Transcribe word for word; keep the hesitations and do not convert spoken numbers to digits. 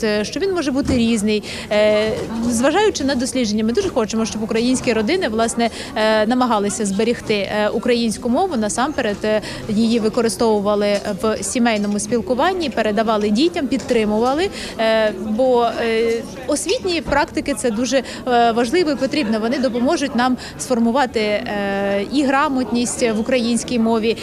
що він може бути різний. Зважаючи на дослідження, ми дуже хочемо, щоб українські родини, власне, намагалися зберегти українську мову, насамперед її використовували в сімейному спілкуванні, передавали дітям, підтримували, бо освітні практики – це дуже важливо і потрібно. Вони допоможуть нам сформувати і грамотність в українській мові,